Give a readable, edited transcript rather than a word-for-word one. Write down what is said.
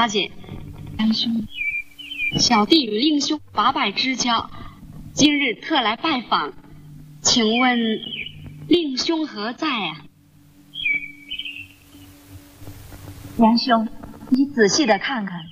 小姐，杨兄，小弟与令兄八拜之交，今日特来拜访，请问令兄何在啊？ 杨兄，你仔细的看看，